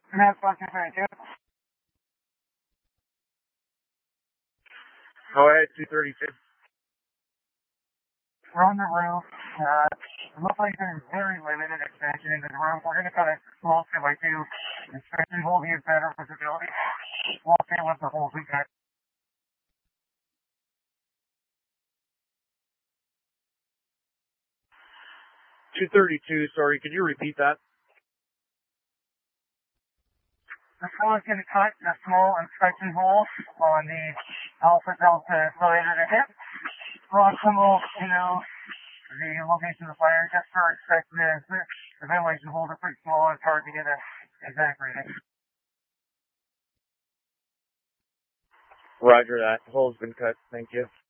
And that's 232. Go ahead, 232. We're on the roof. It looks like there's very limited expansion into the roof. We're going to cut it mostly by two. Expansion will give better visibility. We'll see what the holes we got. 232, sorry, could you repeat that? The floor is going to cut a small inspection hole on the Alpha Delta side of the hip, proximal to the location of the fire, just for expecting the ventilation holes are pretty small and it's hard to get an exact reading. Roger that. Hole's been cut. Thank you.